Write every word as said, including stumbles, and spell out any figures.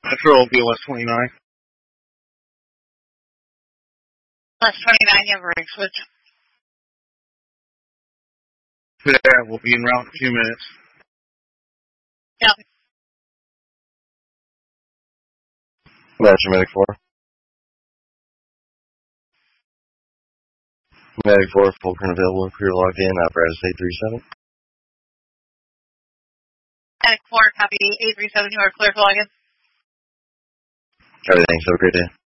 Metro B L S twenty-nine. Plus twenty-nine, you have a rig switch. Yeah, we'll be in route in a few minutes. Yep. That's Medic four. Medic four, full current available, crew logged in, apparatus eight three seven. Medic four, copy eight three seven, you are clear to log in. Alright, thanks, have a great day.